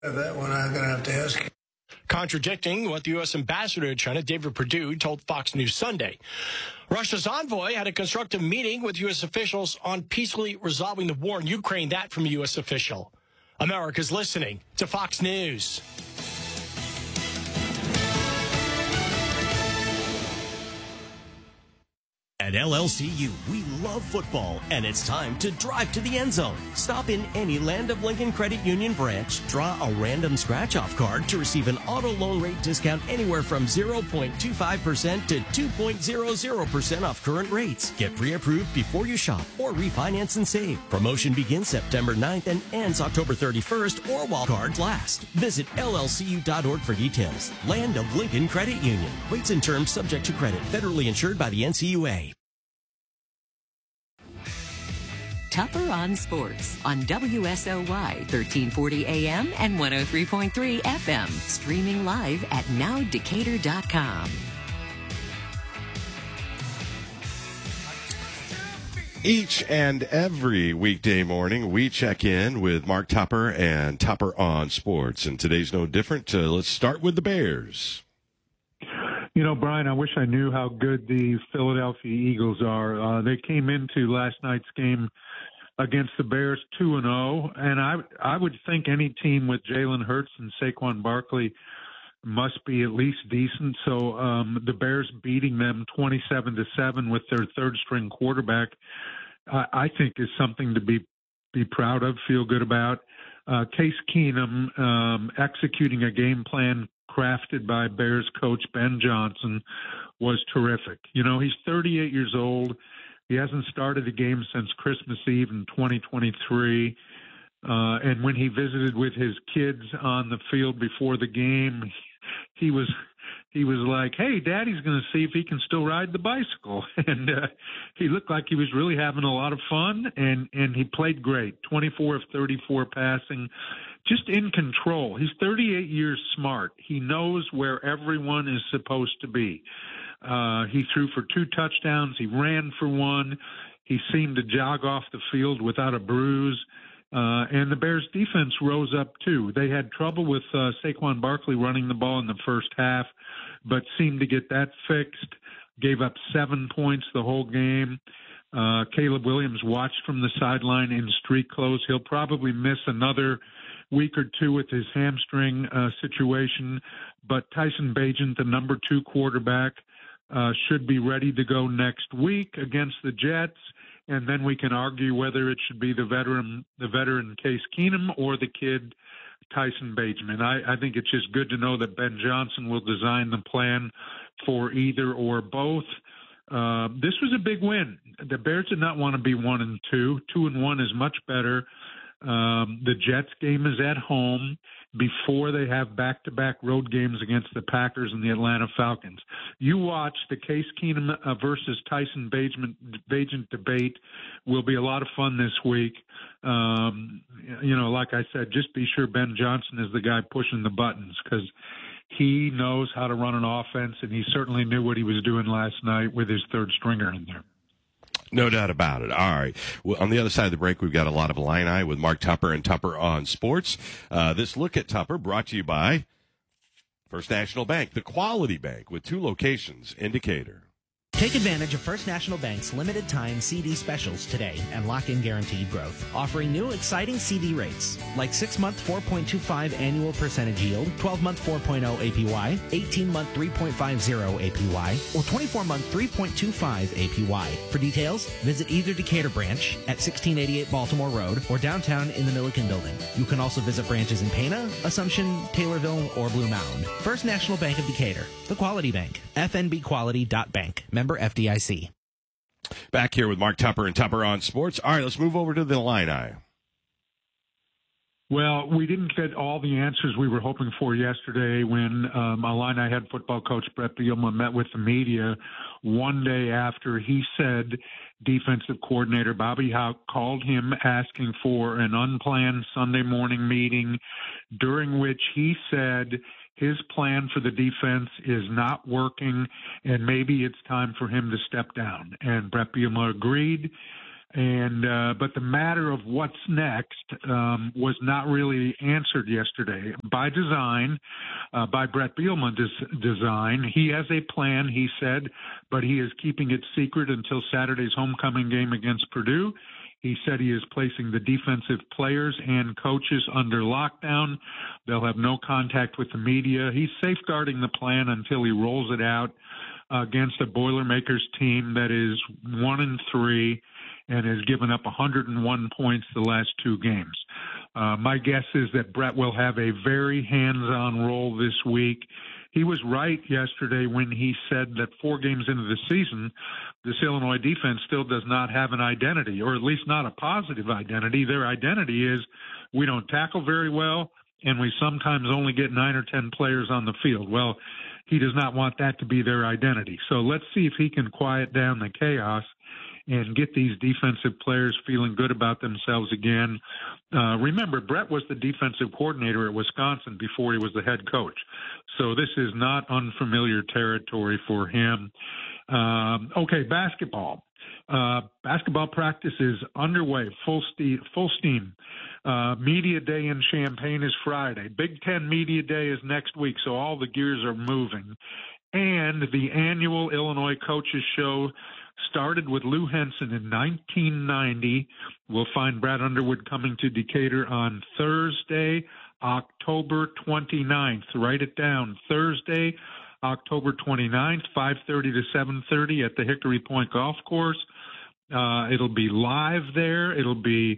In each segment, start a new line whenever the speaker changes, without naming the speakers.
That one I'm going to have to ask you.
Contradicting what the U.S. ambassador to China, David Perdue, told Fox News Sunday. Russia's envoy had a constructive meeting with U.S. officials on peacefully resolving the war in Ukraine. That from a U.S. official. America's listening to Fox News.
At LLCU, we love football, and it's time to drive to the end zone. Stop in any Land of Lincoln Credit Union branch, draw a random scratch-off card to receive an auto loan rate discount anywhere from 0.25% to 2.00% off current rates. Get pre-approved before you shop or refinance and save. Promotion begins September 9th and ends October 31st or while cards last. Visit llcu.org for details. Land of Lincoln Credit Union. Rates and terms subject to credit. Federally insured by the NCUA.
Tupper on Sports on WSOY 1340 AM and 103.3 FM. Streaming live at nowdecatur.com.
Each and every weekday morning, we check in with Mark Tupper and Tupper on Sports. And today's no different. Let's start with the Bears.
You know, Brian, I wish I knew how good the Philadelphia Eagles are. They came into last night's game against the Bears 2-0, and I would think any team with Jalen Hurts and Saquon Barkley must be at least decent. So the Bears beating them 27-7 with their third-string quarterback, I think is something to be proud of, feel good about. Case Keenum executing a game plan crafted by Bears coach Ben Johnson was terrific. You know, he's 38 years old. He hasn't started a game since Christmas Eve in 2023. And when he visited with his kids on the field before the game, he was like, "Hey, Daddy's going to see if he can still ride the bicycle." And he looked like he was really having a lot of fun, and he played great. 24 of 34 passing, just in control. He's 38 years smart. He knows where everyone is supposed to be. He threw for 2 touchdowns. He ran for 1. He seemed to jog off the field without a bruise. And the Bears defense rose up too. They had trouble with Saquon Barkley running the ball in the first half, but seemed to get that fixed. Gave up 7 points the whole game. Caleb Williams watched from the sideline in street clothes. He'll probably miss another week or 2 with his hamstring situation. But Tyson Bagent, the number 2 quarterback, should be ready to go next week against the Jets. And then we can argue whether it should be the veteran Case Keenum or the kid Tyson Bagent. I think it's just good to know that Ben Johnson will design the plan for either or both. This was a big win. The Bears did not want to be 1-2. 2-1 is much better. The Jets game is at home before they have back-to-back road games against the Packers and the Atlanta Falcons. You watch the Case Keenum versus Tyson Bagent debate. Will be a lot of fun this week. You know, like I said, just be sure Ben Johnson is the guy pushing the buttons, because he knows how to run an offense, and he certainly knew what he was doing last night with his third stringer in there.
No doubt about it. All right. Well, on the other side of the break, we've got a lot of Illini with Mark Tupper and Tupper on Sports. This look at Tupper brought to you by First National Bank, the quality bank with 2 locations, Indicator.
Take advantage of First National Bank's limited-time CD specials today and lock in guaranteed growth. Offering new exciting CD rates like 6-month 4.25 annual percentage yield, 12-month 4.0 APY, 18-month 3.50 APY, or 24-month 3.25 APY. For details, visit either Decatur branch at 1688 Baltimore Road or downtown in the Milliken Building. You can also visit branches in Pana, Assumption, Taylorville, or Blue Mound. First National Bank of Decatur, the quality bank. FNBquality.bank. Member FDIC.
Back here with Mark Tupper and Tupper on Sports. All right, let's move over to the Illini.
Well, we didn't get all the answers we were hoping for yesterday when Illini head football coach Brett Bielema met with the media one day after he said defensive coordinator Bobby Hauck called him asking for an unplanned Sunday morning meeting during which he said his plan for the defense is not working and maybe it's time for him to step down. And Brett Bielema agreed. But the matter of what's next was not really answered yesterday by design, by Brett Bielema's design. He has a plan, he said, but he is keeping it secret until Saturday's homecoming game against Purdue. He said he is placing the defensive players and coaches under lockdown. They'll have no contact with the media. He's safeguarding the plan until he rolls it out against a Boilermakers team that is 1-3 and has given up 101 points the last two games. My guess is that Brett will have a very hands-on role this week. He was right yesterday when he said that 4 games into the season, this Illinois defense still does not have an identity, or at least not a positive identity. Their identity is we don't tackle very well, and we sometimes only get 9 or 10 players on the field. Well, he does not want that to be their identity. So let's see if he can quiet down the chaos and get these defensive players feeling good about themselves again. Remember, Brett was the defensive coordinator at Wisconsin before he was the head coach. So this is not unfamiliar territory for him. Okay, basketball. Basketball practice is underway, full steam. Media day in Champaign is Friday. Big Ten Media Day is next week, so all the gears are moving. And the annual Illinois Coaches Show started with Lou Henson in 1990. We'll find Brad Underwood coming to Decatur on Thursday, October 29th. Write it down. Thursday, October 29th, 5:30 to 7:30 at the Hickory Point Golf Course. It'll be live there. It'll be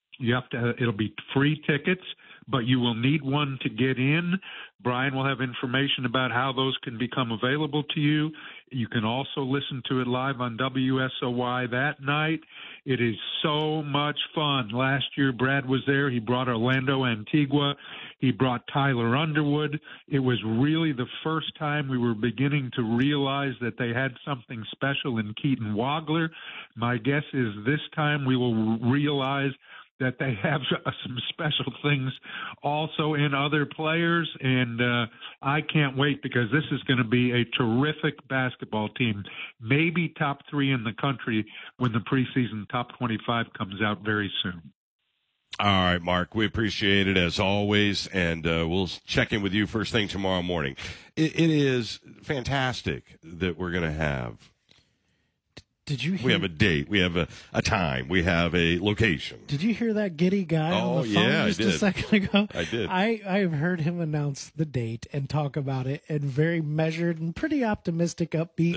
free tickets, but you will need one to get in. Brian will have information about how those can become available to you. You can also listen to it live on WSOY that night. It is so much fun. Last year, Brad was there. He brought Orlando Antigua. He brought Tyler Underwood. It was really the first time we were beginning to realize that they had something special in Keaton Wagler. My guess is this time we will realize that they have some special things also in other players, and I can't wait because this is going to be a terrific basketball team, maybe top 3 in the country when the preseason top 25 comes out very soon.
All right, Mark, we appreciate it as always, and we'll check in with you first thing tomorrow morning. It is fantastic that we're going to have.
Did you hear?
We have a date. We have a time. We have a location.
Did you hear that giddy guy on the phone just a second ago?
I did.
I've heard him announce the date and talk about it in very measured and pretty optimistic, upbeat.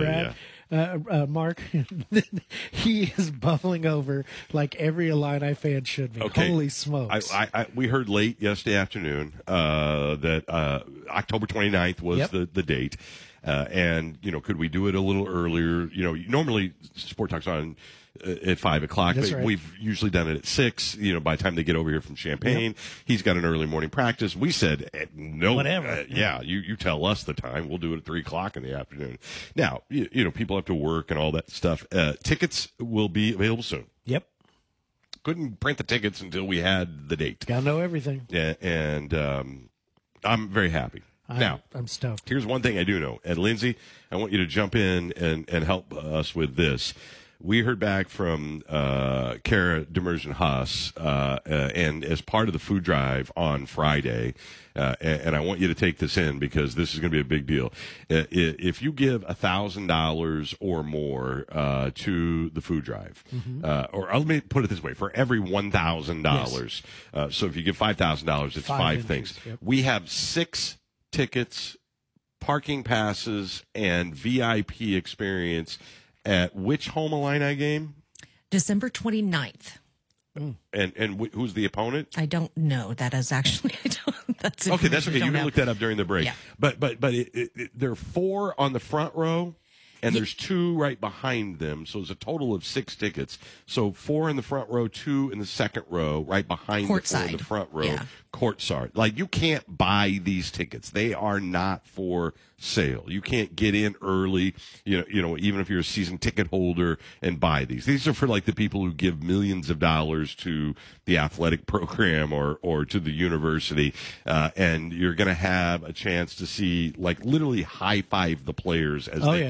Brad, Mark, he is bubbling over like every Illini fan should be.
Okay.
Holy smokes.
We heard late yesterday afternoon that October 29th was the date. And, could we do it a little earlier? Normally Sport Talk's on at 5 o'clock,
That's
but
right.
we've usually done it at 6, by the time they get over here from Champaign. Yep. He's got an early morning practice. We said, no.
Whatever.
You tell us the time. We'll do it at 3 o'clock in the afternoon. Now, people have to work and all that stuff. Tickets will be available soon.
Yep.
Couldn't print the tickets until we had the date.
Gotta know everything.
Yeah, and I'm very happy. Now,
I'm stoked.
Here's one thing I do know. And Lindsay, I want you to jump in and help us with this. We heard back from Kara Demerjen-Haas, and as part of the food drive on Friday, and I want you to take this in because this is going to be a big deal. If you give $1,000 or more to the food drive, or let me put it this way, for every $1,000, so if you give $5,000, it's 5 things.
Yep.
We have 6 tickets, parking passes, and VIP experience at which home Illini game?
December 29th.
And who's the opponent?
I don't know. That is actually that's
okay. That's okay. You can
have.
look that up during the break.
Yeah.
But there are 4 on the front row, and there's 2 right behind them. So it's a total of 6 tickets. So 4 in the front row, 2 in the second row, right behind the 4 in the front row.
Yeah.
Courtside. Like, you can't buy these tickets. They are not for sale. You can't get in early, even if you're a season ticket holder and buy these. These are for like the people who give millions of dollars to the athletic program or to the university. And you're going to have a chance to see, like, literally high five the players as they come in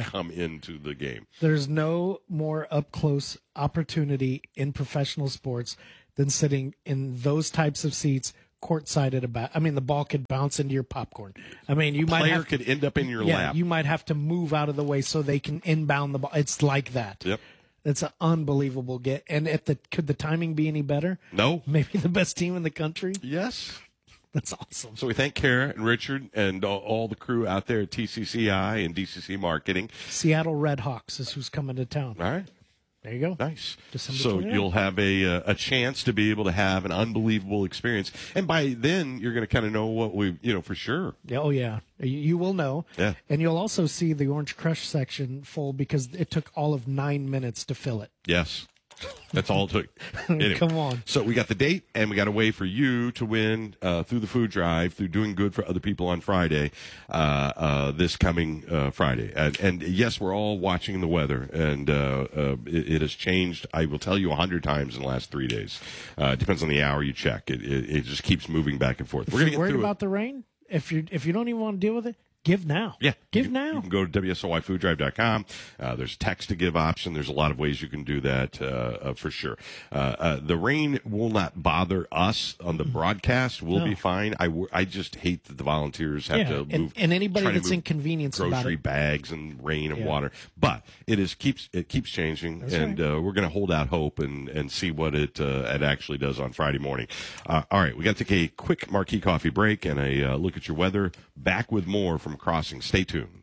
into the game.
There's no more up-close opportunity in professional sports than sitting in those types of seats courtside at the ball could bounce into your popcorn.
Player could end up in your lap.
You might have to move out of the way so they can inbound the ball. It's like that.
Yep.
It's an unbelievable get. And could the timing be any better?
No.
Maybe the best team in the country?
Yes.
That's awesome.
So we thank Kara and Richard and all the crew out there at TCCI and DCC Marketing.
Seattle Redhawks is who's coming to town.
All right.
There you go.
Nice.
December
So
29th.
you'll have a chance to be able to have an unbelievable experience. And by then, you're going to kind of know what for sure.
Yeah, oh, yeah. You will know.
Yeah.
And you'll also see the Orange Crush section full because it took all of 9 minutes to fill it.
Yes. That's all it took. Anyway,
Come on.
So we got the date, and we got a way for you to win through the food drive, through doing good for other people on Friday, this coming Friday. And yes, we're all watching the weather, and it has changed, I will tell you, 100 times in the last 3 days. It depends on the hour you check. It just keeps moving back and forth.
If you're worried about the rain, if you don't even want to deal with it, give now.
Yeah.
Give now.
You can go to WSOYFoodDrive.com. There's a text to give option. There's a lot of ways you can do that for sure. The rain will not bother us on the broadcast. We'll be fine. I just hate that the volunteers have to move.
And anybody that's inconvenienced about
grocery
it.
bags and rain and water. But it keeps changing.
That's
and
right.
we're going to hold out hope and see what it actually does on Friday morning. All right. We got to take a quick Marquee Coffee break and a look at your weather. Back with more from Crossing. Stay tuned.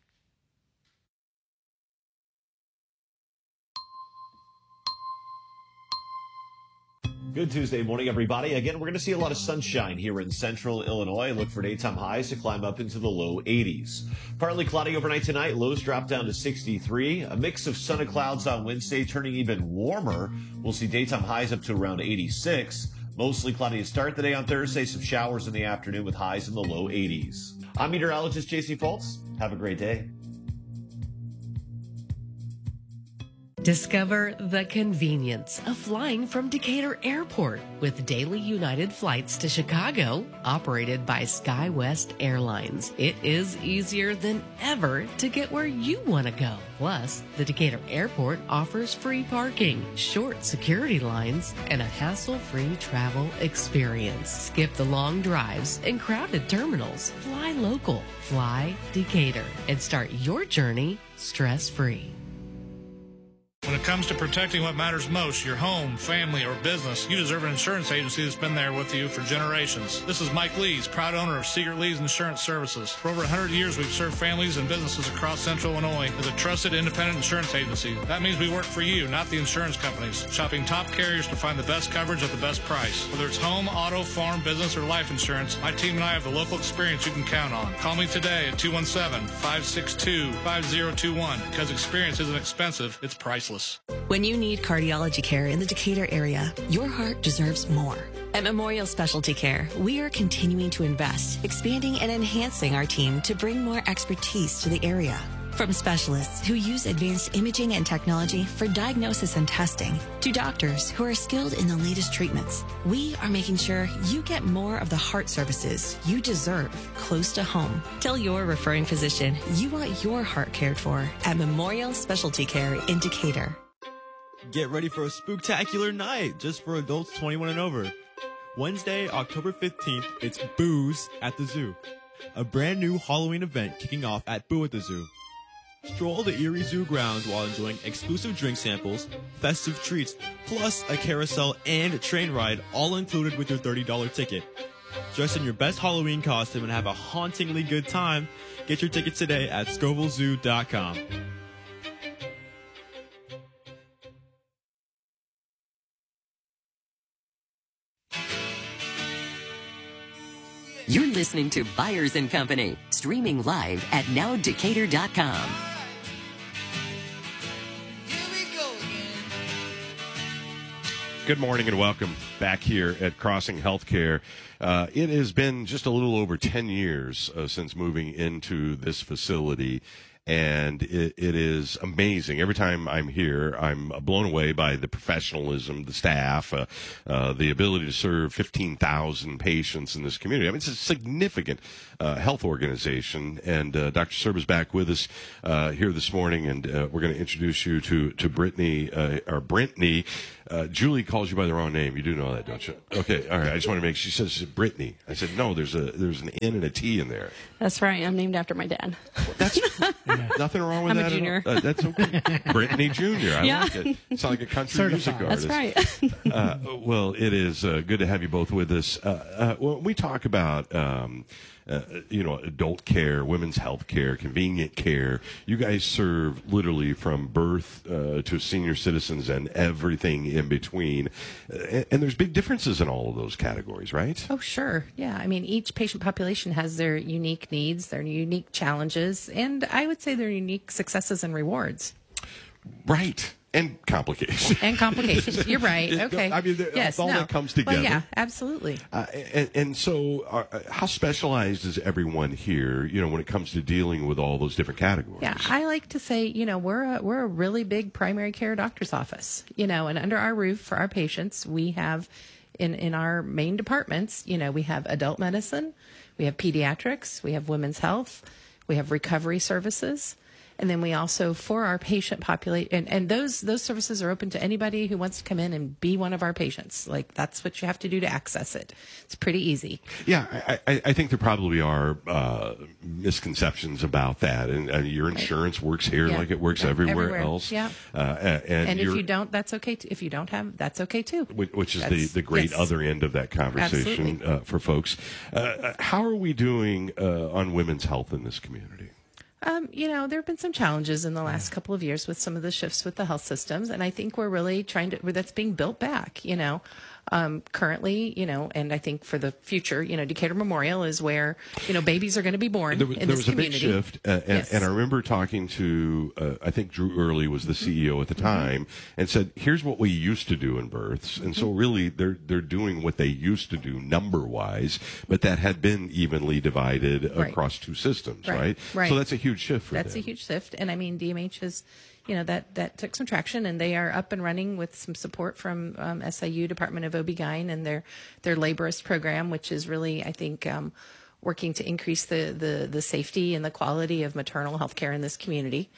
Good Tuesday morning, everybody. Again, we're going to see a lot of sunshine here in central Illinois. Look for daytime highs to climb up into the low 80s. Partly cloudy overnight tonight. Lows drop down to 63. A mix of sun and clouds on Wednesday, turning even warmer. We'll see daytime highs up to around 86. Mostly cloudy to start the day on Thursday. Some showers in the afternoon with highs in the low 80s. I'm meteorologist JC Fultz. Have a great day.
Discover the convenience of flying from Decatur Airport with daily United flights to Chicago, operated by SkyWest Airlines. It is easier than ever to get where you want to go. Plus, the Decatur Airport offers free parking, short security lines, and a hassle-free travel experience. Skip the long drives and crowded terminals. Fly local. Fly Decatur. And start your journey stress-free.
When it comes to protecting what matters most, your home, family, or business, you deserve an insurance agency that's been there with you for generations. This is Mike Lees, proud owner of Secret Lees Insurance Services. For over 100 years, we've served families and businesses across central Illinois as a trusted independent insurance agency. That means we work for you, not the insurance companies, shopping top carriers to find the best coverage at the best price. Whether it's home, auto, farm, business, or life insurance, my team and I have the local experience you can count on. Call me today at 217-562-5021 because experience isn't expensive, it's priceless.
When you need cardiology care in the Decatur area, your heart deserves more. At Memorial Specialty Care, we are continuing to invest, expanding and enhancing our team to bring more expertise to the area. From specialists who use advanced imaging and technology for diagnosis and testing, to doctors who are skilled in the latest treatments, we are making sure you get more of the heart services you deserve close to home. Tell your referring physician you want your heart cared for at Memorial Specialty Care in Decatur.
Get ready for a spooktacular night just for adults 21 and over. Wednesday, October 15th, it's Booze at the Zoo, a brand new Halloween event kicking off at Boo at the Zoo. Stroll the Erie Zoo grounds while enjoying exclusive drink samples, festive treats, plus a carousel and train ride, all included with your $30 ticket. Dress in your best Halloween costume and have a hauntingly good time. Get your tickets today at ScovilleZoo.com.
You're listening to Byers & Company, streaming live at nowdecatur.com.
Good morning and welcome back here at Crossing Healthcare. It has been just a little over 10 years since moving into this facility. And it is amazing. Every time I'm here, I'm blown away by the professionalism, the staff, the ability to serve 15,000 patients in this community. I mean, it's a significant health organization. And Dr. Serba's back with us here this morning, and we're going to introduce you to Brittany, or Brittany. Julie calls you by the wrong name. You do know that, don't you? Okay, all right. I just want to make. She says Brittany. I said no. There's an N and a T in there.
That's right. I'm named after my dad.
That's nothing wrong with
I'm
that.
a junior.
That's okay. Brittany Jr. I like it. It's like a country music artist.
That's right.
Well, it is good to have you both with us. When we talk about adult care, women's health care, convenient care, you guys serve literally from birth to senior citizens and everything in between. And there's big differences in all of those categories, right?
Oh, sure. Yeah. I mean, each patient population has their unique needs, their unique challenges, and I would say their unique successes and rewards.
Right. And complications.
And complications. You're right. Okay.
I mean,
yes,
all that comes together.
Well, yeah, absolutely.
And so how specialized is everyone here, when it comes to dealing with all those different categories?
Yeah, I like to say, we're a really big primary care doctor's office, and under our roof for our patients, we have in our main departments, we have adult medicine, we have pediatrics, we have women's health, we have recovery services. And then we also, for our patient population, and those services are open to anybody who wants to come in and be one of our patients. Like, that's what you have to do to access it. It's pretty easy.
Yeah, I think there probably are misconceptions about that. And your insurance works here like it works everywhere else.
Yeah. And if you don't, that's okay. If you don't have, that's okay too.
Which is the great other end of that conversation for folks. How are we doing on women's health in this community?
There have been some challenges in the last couple of years with some of the shifts with the health systems, and I think we're really that's being built back, currently, and I think for the future, Decatur Memorial is where, babies are going to be born in this community.
There was a big shift, and I remember talking to, I think Drew Early was the CEO at the time, and said, here's what we used to do in births. And so really they're doing what they used to do number-wise, but that had been evenly divided across two systems, right? So that's a huge shift for them.
That's a huge shift. And I mean, DMH is, that took some traction, and they are up and running with some support from SIU, Department of OB-GYN, and their laborist program, which is really, I think, working to increase the safety and the quality of maternal health care in this community.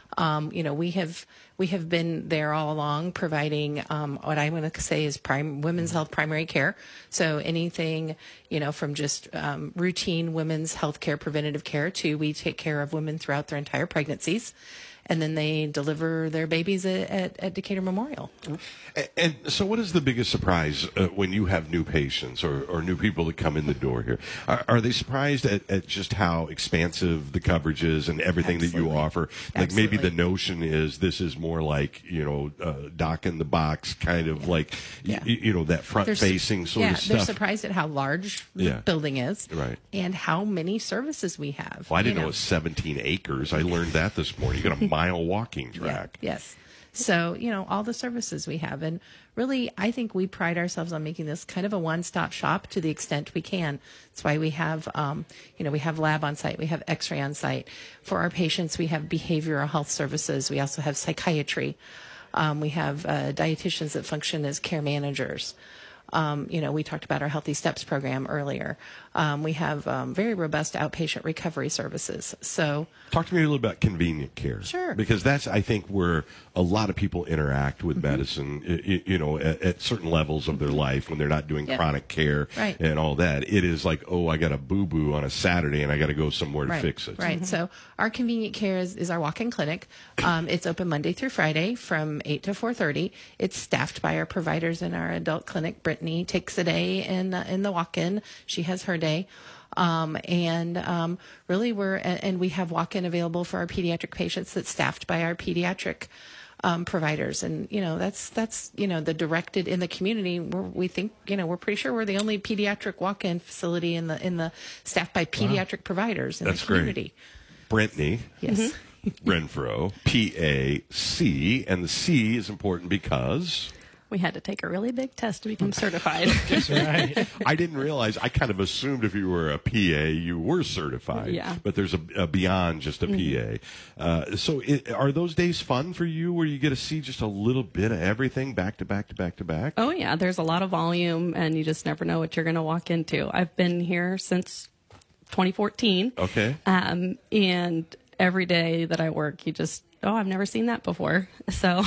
We have been there all along, providing what I'm going to say is women's health primary care. So anything, from just routine women's health care, preventative care, to we take care of women throughout their entire pregnancies. And then they deliver their babies at Decatur Memorial.
And so what is the biggest surprise when you have new patients or new people that come in the door here? Are they surprised at just how expansive the coverage is and everything that you offer? Like maybe the notion is this is more like, doc in the box, kind of like, that front-facing sort of stuff.
They're surprised at how large the building is.
Right.
And how many services we have.
Well, I didn't know it was 17 acres. I learned that this morning. You got a mile walking track.
Yes. So, all the services we have. And really, I think we pride ourselves on making this kind of a one-stop shop to the extent we can. That's why we have, we have lab on site. We have x-ray on site. For our patients, we have behavioral health services. We also have psychiatry. We have dietitians that function as care managers. We talked about our Healthy Steps program earlier. We have very robust outpatient recovery services. So,
talk to me a little about convenient care.
Sure.
Because that's, I think, where a lot of people interact with medicine, at certain levels of their life when they're not doing chronic care and all that. It is like, oh, I got a boo-boo on a Saturday and I got to go somewhere to fix it.
Right. So our convenient care is our walk-in clinic. It's open Monday through Friday from 8 to 4:30. It's staffed by our providers in our adult clinic. Brittany takes a day in the walk-in. She has her day. Really we have walk-in available for our pediatric patients that's staffed by our pediatric providers. And, that's the directed in the community. We think, we're pretty sure we're the only pediatric walk-in facility in the staffed by pediatric providers in the community.
Great. Brittany.
Yes.
Renfro, PAC, and the C is important because
We had to take a really big test to become certified.
That's right.
I didn't realize. I kind of assumed if you were a PA, you were certified.
Yeah.
But there's a beyond just a PA. So are those days fun for you, where you get to see just a little bit of everything back to back to back to back?
Oh, yeah. There's a lot of volume, and you just never know what you're going to walk into. I've been here since 2014.
Okay.
And every day that I work, I've never seen that before. So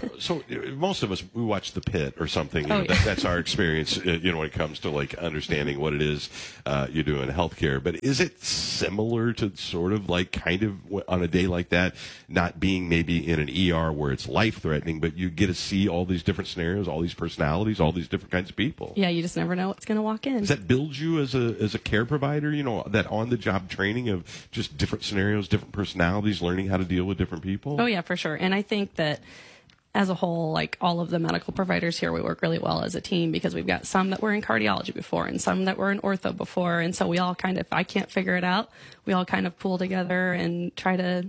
most of us, we watch The Pit or something. That's our experience, when it comes to like understanding what it is you do in healthcare. But is it similar to sort of like kind of on a day like that, not being maybe in an ER where it's life threatening, but you get to see all these different scenarios, all these personalities, all these different kinds of people?
Yeah, you just never know what's going to walk in.
Does that build you as a care provider? That on the job training of just different scenarios, different personalities, learning how to deal with different people?
Oh, yeah, for sure. And I think that as a whole, like all of the medical providers here, we work really well as a team because we've got some that were in cardiology before and some that were in ortho before. And so we all kind of, if I can't figure it out, we all kind of pool together and try to,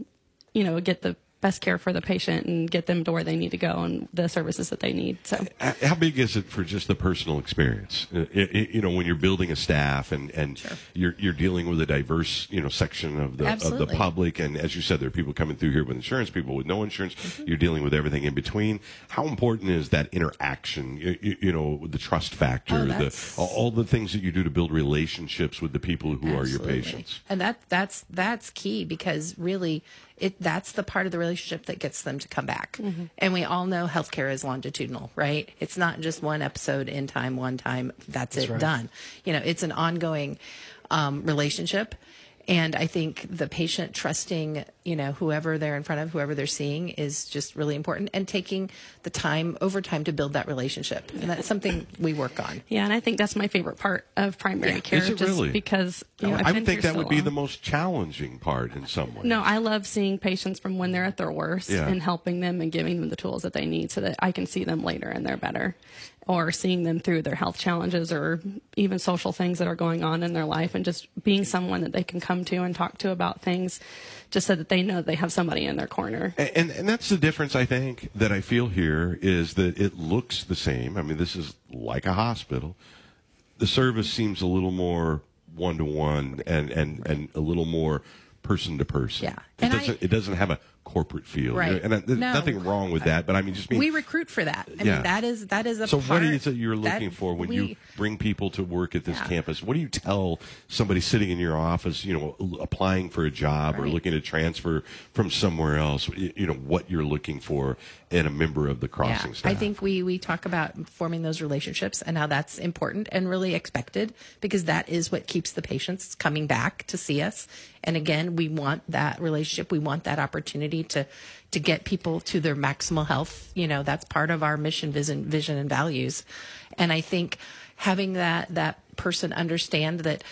get the best care for the patient and get them to where they need to go and the services that they need. So,
how big is it for just the personal experience? When you're building a staff and
Sure.
you're dealing with a diverse section of the public, and as you said, there are people coming through here with insurance, people with no insurance. You're dealing with everything in between. How important is that interaction? The trust factor, all the things that you do to build relationships with the people who are your patients.
And that's key, because really that's the part of the relationship that gets them to come back. And we all know healthcare is longitudinal, right? It's not just one episode in time, one time, that's it, done. It's an ongoing relationship. And I think the patient trusting, whoever they're in front of, whoever they're seeing, is just really important, and taking the time over time to build that relationship. And that's something we work on.
Yeah, and I think that's my favorite part of primary care.
Is it
just
really?
Because
I would think that would be the most challenging part in some way.
No, I love seeing patients from when they're at their worst and helping them and giving them the tools that they need so that I can see them later and they're better. Or seeing them through their health challenges or even social things that are going on in their life, and just being someone that they can come to and talk to about things, just so that they know they have somebody in their corner.
And that's the difference, I think, that I feel here, is that it looks the same. I mean, this is like a hospital. The service seems a little more one-to-one and a little more person-to-person.
Yeah.
It doesn't have a corporate feel.
Right.
And there's nothing wrong with that, but I mean,
we recruit for that. I mean, that is a
so
part.
What is it you're looking for when you bring people to work at this campus? What do you tell somebody sitting in your office, applying for a job or looking to transfer from somewhere else, what you're looking for in a member of the crossing staff?
I think we talk about forming those relationships and how that's important and really expected, because that is what keeps the patients coming back to see us. And again, we want that relationship. We want that opportunity to get people to their maximal health. That's part of our mission, vision, and values. And I think having that person understand that,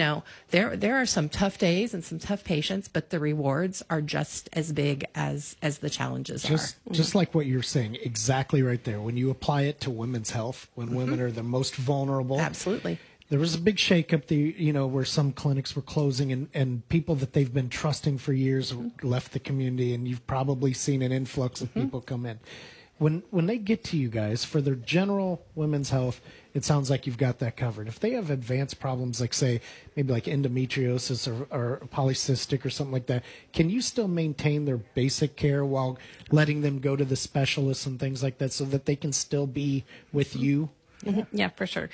there are some tough days and some tough patients, but the rewards are just as big as the challenges are.
Just like what you're saying, exactly right there. When you apply it to women's health, when women are the most vulnerable.
Absolutely.
There was a big shakeup, where some clinics were closing, and people that they've been trusting for years left the community, and you've probably seen an influx of people come in. When they get to you guys for their general women's health, it sounds like you've got that covered. If they have advanced problems, like say maybe like endometriosis or polycystic or something like that, can you still maintain their basic care while letting them go to the specialists and things like that, so that they can still be with you?
Yeah, for sure.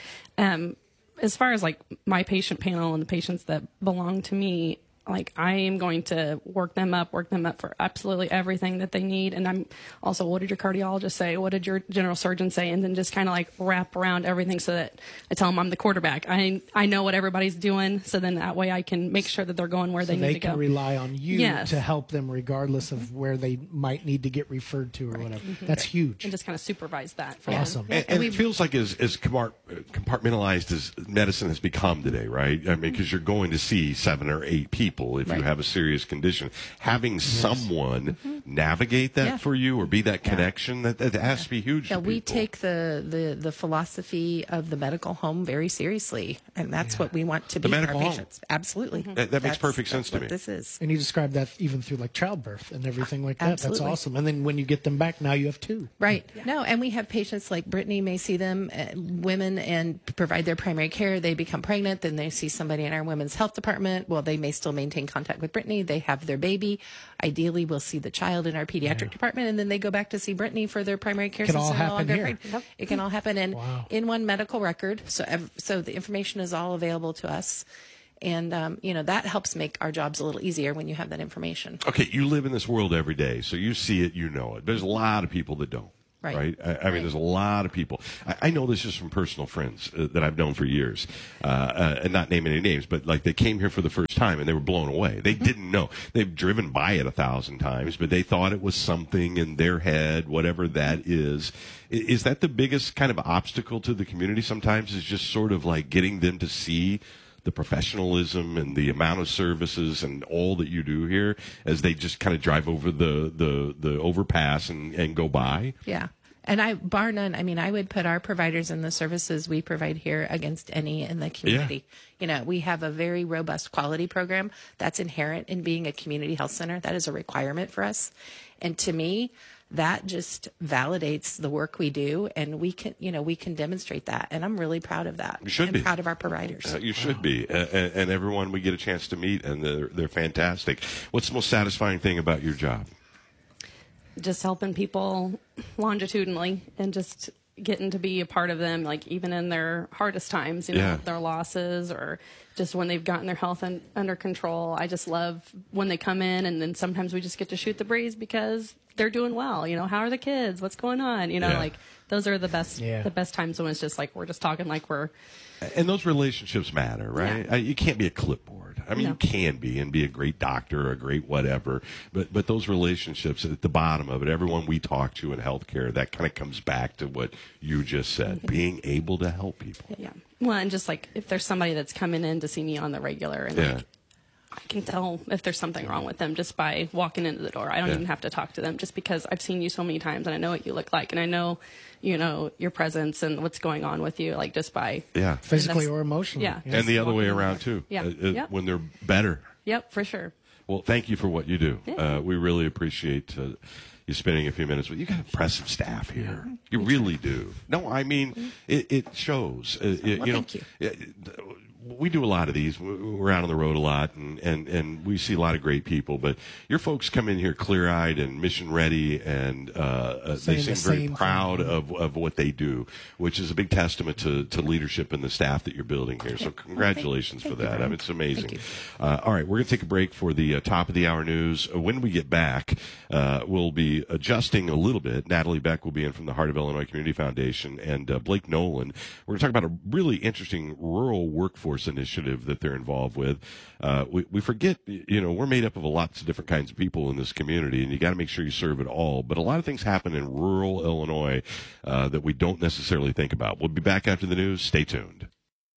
As far as like my patient panel and the patients that belong to me, like I am going to work them up for absolutely everything that they need. And I'm also, what did your cardiologist say? What did your general surgeon say? And then just kind of like wrap around everything so that I tell them I'm the quarterback. I know what everybody's doing. So then that way I can make sure that they're going where they need to go.
They can rely on you to help them regardless of where they might need to get referred to or whatever. That's huge.
And just kind of supervise that.
Awesome.
And it feels like as compartmentalized as medicine has become today, right? I mean, because you're going to see 7 or 8 people people if you have a serious condition. Having someone navigate that for you or be that connection, that has to be huge.
Yeah,
to
we
people.
take the philosophy of the medical home very seriously, and that's what we want to be for our
medical home.
patients. Absolutely.
That makes perfect sense to me.
This is.
And you describe that even through like childbirth and everything like that.
Absolutely.
That's awesome. And then when you get them back, now you have two.
Right. No, and we have patients like Brittany may see them, women, and provide their primary care. They become pregnant, then they see somebody in our women's health department. Well, they may still maintain contact with Brittany. They have their baby. Ideally, we'll see the child in our pediatric department, and then they go back to see Brittany for their primary care.
It can all happen here.
It can all happen in one medical record. So the information is all available to us. And, that helps make our jobs a little easier when you have that information.
Okay, you live in this world every day, so you see it, you know it. There's a lot of people that don't. Right. I mean, there's a lot of people. I know this just from personal friends that I've known for years, and not naming any names, but like they came here for the first time and they were blown away. They didn't know. They've driven by it 1,000 times, but they thought it was something in their head, whatever that is. Is that the biggest kind of obstacle to the community sometimes, is just sort of like getting them to see the professionalism and the amount of services and all that you do here as they just kind of drive over the overpass and go by?
Yeah. And bar none, I would put our providers and the services we provide here against any in the community. Yeah. We have a very robust quality program that's inherent in being a community health center. That is a requirement for us. And to me, that just validates the work we do, and we can demonstrate that. And I'm really proud of that.
You should be
proud of our providers.
You should be, and everyone we get a chance to meet, and they're fantastic. What's the most satisfying thing about your job?
Just helping people longitudinally and just getting to be a part of them, like even in their hardest times, their losses or just when they've gotten their health under control. I just love when they come in, and then sometimes we just get to shoot the breeze because they're doing well. How are the kids? What's going on? Like those are the best times when it's just like we're just talking like we're.
And those relationships matter, right? You can't be a clipboard. You can be and be a great doctor or a great whatever, but those relationships at the bottom of it, everyone we talk to in healthcare, that kind of comes back to what you just said, being able to help people.
Yeah. Well, and just like if there's somebody that's coming in to see me on the regular, and I can tell if there's something wrong with them just by walking into the door. I don't even have to talk to them, just because I've seen you so many times and I know what you look like, and I know, your presence and what's going on with you, like just by
physically or emotionally.
Yeah.
And the other way around too.
Yeah.
When they're better.
Yep, for sure.
Well, thank you for what you do.
Yeah.
We really appreciate you spending a few minutes with. You got impressive staff here. You really do. No, it shows.
Thank you.
We do a lot of these. We're out on the road a lot, and we see a lot of great people. But your folks come in here clear-eyed and mission-ready, and they seem very proud of what they do, which is a big testament to leadership and the staff that you're building here. So congratulations for that. It's amazing. All right, we're going to take a break for the top of the hour news. When we get back, we'll be adjusting a little bit. Natalie Beck will be in from the Heart of Illinois Community Foundation, and Blake Nolan. We're going to talk about a really interesting rural workforce initiative that they're involved with. We forget, we're made up of lots of different kinds of people in this community, and you got to make sure you serve it all. But a lot of things happen in rural Illinois that we don't necessarily think about. We'll be back after the news. Stay tuned.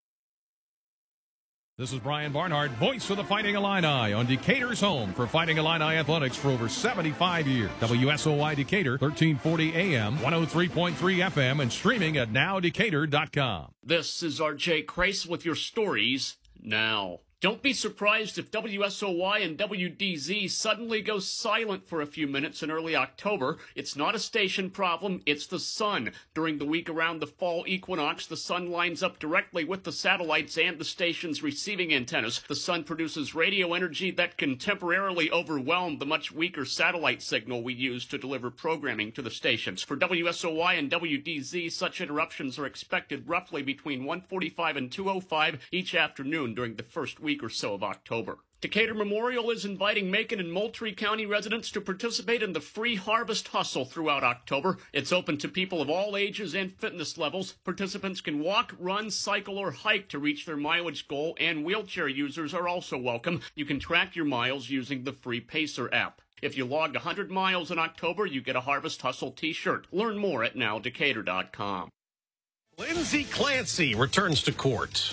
This is Brian Barnhart, voice of the Fighting Illini, on Decatur's home for Fighting Illini athletics for over 75 years. WSOY Decatur, 1340 AM, 103.3 FM, and streaming at nowdecatur.com.
This is RJ Crace with your stories now. Don't be surprised if WSOY and WDZ suddenly go silent for a few minutes in early October. It's not a station problem, it's the sun. During the week around the fall equinox, the sun lines up directly with the satellites and the station's receiving antennas. The sun produces radio energy that can temporarily overwhelm the much weaker satellite signal we use to deliver programming to the stations. For WSOY and WDZ, such interruptions are expected roughly between 1:45 and 2:05 each afternoon during the first week or so of October. Decatur Memorial is inviting Macon and Moultrie County residents to participate in the free harvest hustle throughout October. It's open to people of all ages and fitness levels. Participants can walk, run, cycle, or hike to reach their mileage goal, and wheelchair users are also welcome. You can track your miles using the free Pacer app. If you log 100 miles in October, you get a Harvest Hustle t-shirt. Learn more at nowdecatur.com.
Lindsay Clancy returns to court.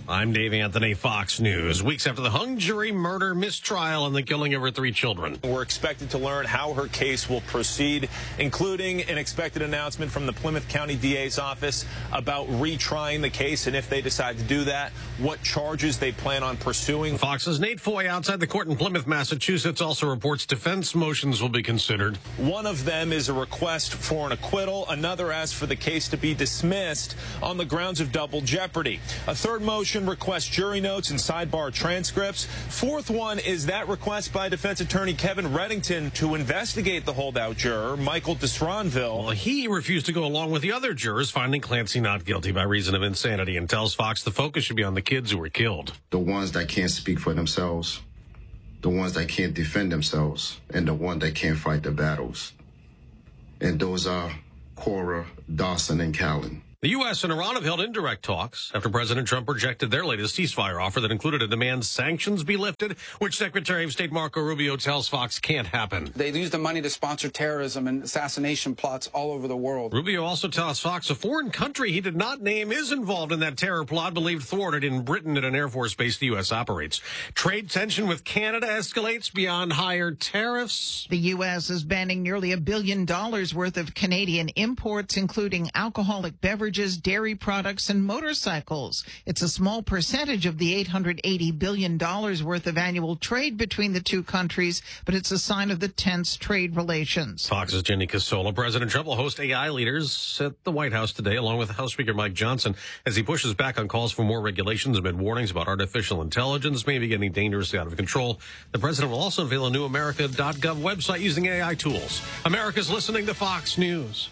I'm Dave Anthony, Fox News. Weeks after the hung jury murder mistrial and the killing of her 3 children.
We're expected to learn how her case will proceed, including an expected announcement from the Plymouth County DA's office about retrying the case, and if they decide to do that, what charges they plan on pursuing.
Fox's Nate Foy outside the court in Plymouth, Massachusetts, also reports defense motions will be considered.
One of them is a request for an acquittal. Another asks for the case to be dismissed on the grounds of double jeopardy. A third motion requests jury notes and sidebar transcripts. Fourth one is that request by defense attorney Kevin Reddington to investigate the holdout juror, Michael Destronville.
Well, he refused to go along with the other jurors, finding Clancy not guilty by reason of insanity, and tells Fox the focus should be on the kids who were killed.
The ones that can't speak for themselves, the ones that can't defend themselves, and the one that can't fight the battles. And those are Cora, Dawson, and Callan.
The U.S. and Iran have held indirect talks after President Trump rejected their latest ceasefire offer that included a demand sanctions be lifted, which Secretary of State Marco Rubio tells Fox can't happen.
They use the money to sponsor terrorism and assassination plots all over the world.
Rubio also tells Fox a foreign country he did not name is involved in that terror plot believed thwarted in Britain at an Air Force base the U.S. operates. Trade tension with Canada escalates beyond higher tariffs.
The U.S. is banning nearly $1 billion worth of Canadian imports, including alcoholic beverages, dairy products, and motorcycles. It's a small percentage of the $880 billion worth of annual trade between the two countries, but it's a sign of the tense trade relations.
Fox's Jenny Casola. President Trump will host AI leaders at the White House today, along with House Speaker Mike Johnson, as he pushes back on calls for more regulations amid warnings about artificial intelligence maybe getting dangerously out of control. The president will also unveil a new America.gov website using AI tools. America's listening to Fox News.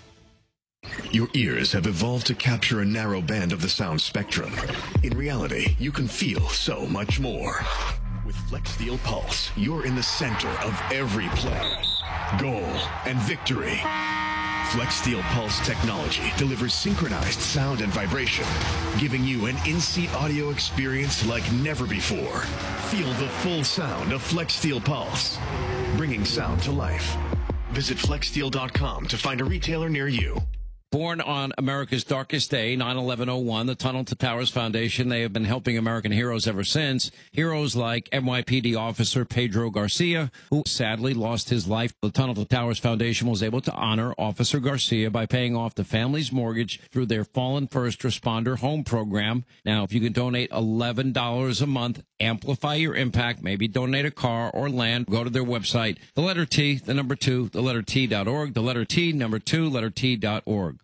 Your ears have evolved to capture a narrow band of the sound spectrum. In reality, you can feel so much more. With FlexSteel Pulse, you're in the center of every play, goal, and victory. FlexSteel Pulse technology delivers synchronized sound and vibration, giving you an in-seat audio experience like never before. Feel the full sound of FlexSteel Pulse, bringing sound to life. Visit flexsteel.com to find a retailer near you.
Born on America's darkest day, 9/11/01, the Tunnel to Towers Foundation, they have been helping American heroes ever since. Heroes like NYPD officer Pedro Garcia, who sadly lost his life. The Tunnel to Towers Foundation was able to honor Officer Garcia by paying off the family's mortgage through their Fallen First Responder Home Program. Now, if you can donate $11 a month, amplify your impact, maybe donate a car or land, go to their website, the letter T, the number 2, the letter T.org, the letter T, number 2, letter T.org.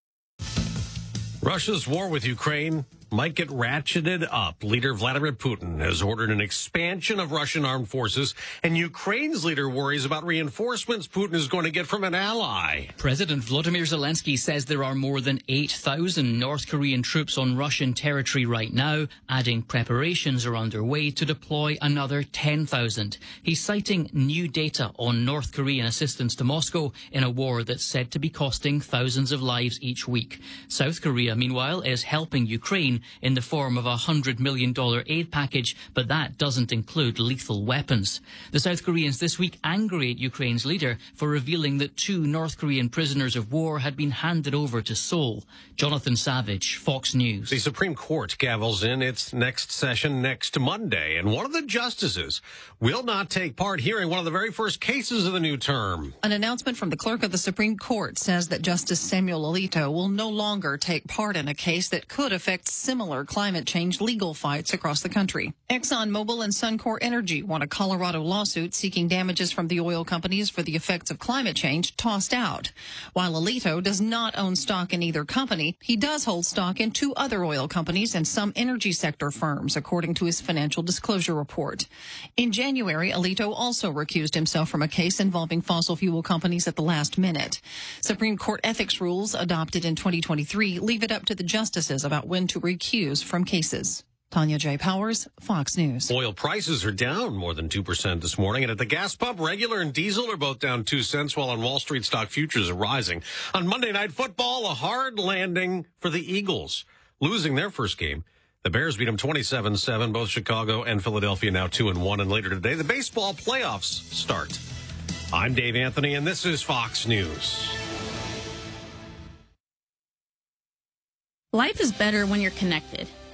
Russia's war with Ukraine might get ratcheted up. Leader Vladimir Putin has ordered an expansion of Russian armed forces, and Ukraine's leader worries about reinforcements Putin is going to get from an ally.
President Volodymyr Zelensky says there are more than 8,000 North Korean troops on Russian territory right now, adding preparations are underway to deploy another 10,000. He's citing new data on North Korean assistance to Moscow in a war that's said to be costing thousands of lives each week. South Korea, meanwhile, is helping Ukraine in the form of a $100 million aid package, but that doesn't include lethal weapons. The South Koreans this week angry at Ukraine's leader for revealing that 2 North Korean prisoners of war had been handed over to Seoul. Jonathan Savage, Fox News.
The Supreme Court gavels in its next session next Monday, and one of the justices will not take part hearing one of the very first cases of the new term.
An announcement from the clerk of the Supreme Court says that Justice Samuel Alito will no longer take part in a case that could affect similar climate change legal fights across the country. ExxonMobil and Suncor Energy want a Colorado lawsuit seeking damages from the oil companies for the effects of climate change tossed out. While Alito does not own stock in either company, he does hold stock in 2 other oil companies and some energy sector firms, according to his financial disclosure report. In January, Alito also recused himself from a case involving fossil fuel companies at the last minute. Supreme Court ethics rules adopted in 2023 leave it up to the justices about when to recuse from cases. Tanya J. Powers, Fox News.
Oil prices are down more than 2% this morning, and at the gas pump, regular and diesel are both down 2 cents, while on Wall Street stock futures are rising. On Monday Night Football, a hard landing for the Eagles, losing their first game. The Bears beat them 27-7. Both Chicago and Philadelphia now 2-1. And later today, the baseball playoffs start. I'm Dave Anthony, and this is Fox News.
Life is better when you're connected.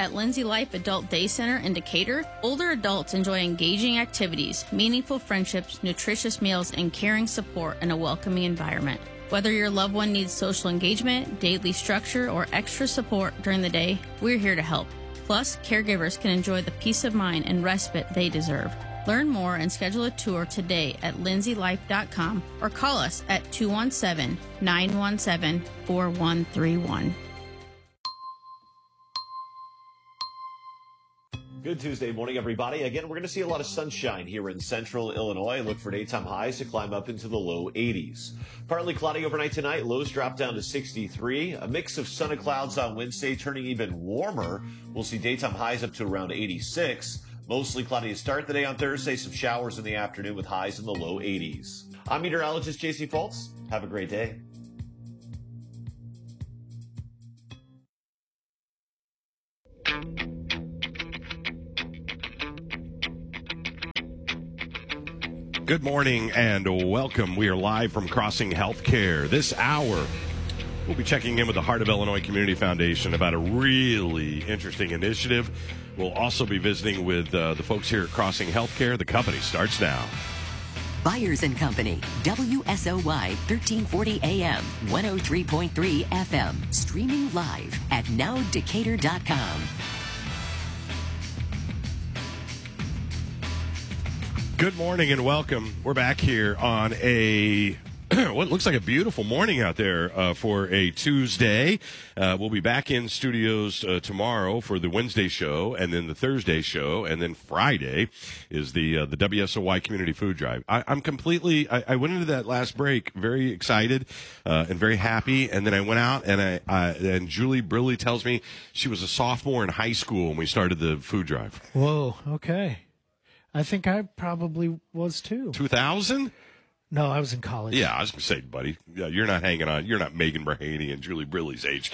At Lindsay Life Adult Day Center in Decatur, older adults enjoy engaging activities, meaningful friendships, nutritious meals, and caring support in a welcoming environment. Whether your loved one needs social engagement, daily structure, or extra support during the day, we're here to help. Plus, caregivers can enjoy the peace of mind and respite they deserve. Learn more and schedule a tour today at lindsaylife.com or call us at 217-917-4131.
Good Tuesday morning, everybody. Again, we're going to see a lot of sunshine here in central Illinois. Look for daytime highs to climb up into the low 80s. Partly cloudy overnight tonight. Lows drop down to 63. A mix of sun and clouds on Wednesday, turning even warmer. We'll see daytime highs up to around 86. Mostly cloudy to start the day on Thursday. Some showers in the afternoon with highs in the low 80s. I'm meteorologist JC Fultz. Have a great day.
Good morning and welcome. We are live from Crossing Healthcare. This hour, we'll be checking in with the Heart of Illinois Community Foundation about a really interesting initiative. We'll also be visiting with the folks here at Crossing Healthcare. The company starts now.
Byers & Company, WSOY 1340 AM, 103.3 FM, streaming live at nowdecatur.com.
Good morning and welcome. We're back here on a what looks like a beautiful morning out there for a Tuesday. We'll be back in studios tomorrow for the Wednesday show, and then the Thursday show, and then Friday is the WSOY Community Food Drive. I'm completely. I went into that last break very excited and very happy, and then I went out and and Julie Briley tells me she was a sophomore in high school when we started the food drive.
Whoa. Okay. I think I probably was too.
2000?
No, I was in college.
Yeah, I was going to say, buddy, you're not hanging on. You're not Megan Brahaney and Julie Briley's age.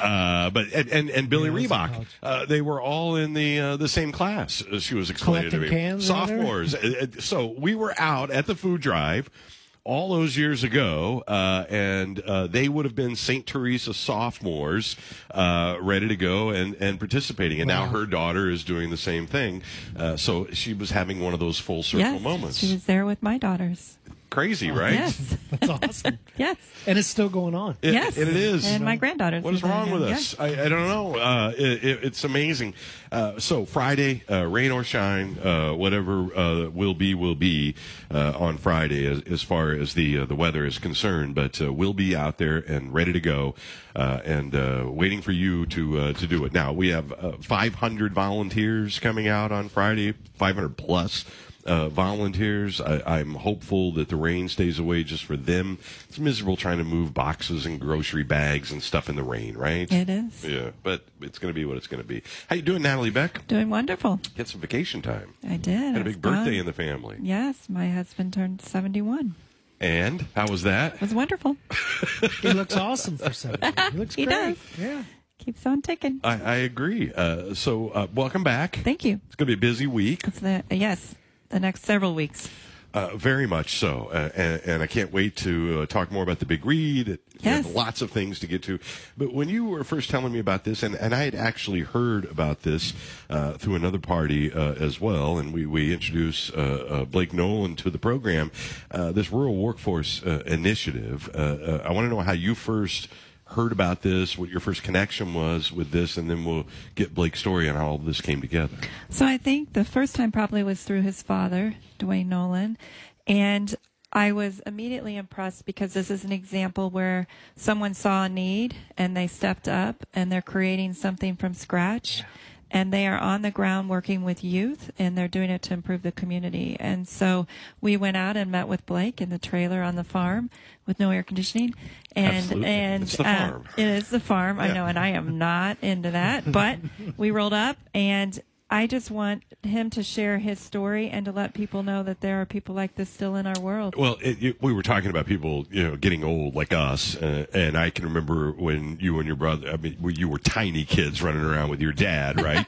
But Billy Reebok, they were all in the same class, she was explaining to me.
Cans
sophomores. So we were out at the food drive all those years ago, and they would have been St. Teresa sophomores, ready to go and participating. And now her daughter is doing the same thing. So she was having one of those full circle moments.
She was there with my daughters.
Crazy, right?
Yes.
That's awesome.
Yes.
And it's still going on.
Yes.
And it is.
And my granddaughters.
What is wrong with us? I don't know. It's amazing. So Friday, rain or shine, whatever will be on Friday as far as the weather is concerned. But we'll be out there and ready to go and waiting for you to do it. Now, we have 500 volunteers coming out on Friday, 500 plus. Volunteers. I'm hopeful that the rain stays away just for them. It's miserable trying to move boxes and grocery bags and stuff in the rain, right?
It is.
Yeah, but it's going to be what it's going to be. How you doing, Natalie Beck?
Doing wonderful.
Get some vacation time.
I did.
Had a big birthday in the family.
Yes, my husband turned 71.
And how was that?
It was wonderful.
He looks awesome for 70. He looks great.
He does.
Yeah.
Keeps on ticking.
I agree. So welcome back.
Thank you.
It's going to be a busy week.
Yes. The next several weeks.
Very much so. And I can't wait to talk more about the big read.
Yes.
Lots of things to get to. But when you were first telling me about this, and I had actually heard about this through another party as well, and we introduced Blake Nolan to the program, this Rural Workforce Initiative. I want to know how you first heard about this, what your first connection was with this, and then we'll get Blake's story on how all this came together.
So I think the first time probably was through his father, Dwayne Nolan, and I was immediately impressed because this is an example where someone saw a need and they stepped up and they're creating something from scratch. Yeah. And they are on the ground working with youth, and they're doing it to improve the community. And so we went out and met with Blake in the trailer on the farm with no air conditioning.
Absolutely.
And
it's the farm.
It is the farm. Yeah. I know, and I am not into that. But we rolled up, and I just want him to share his story and to let people know that there are people like this still in our world.
Well, we were talking about people, getting old like us, and I can remember when you and your brother, you were tiny kids running around with your dad, right?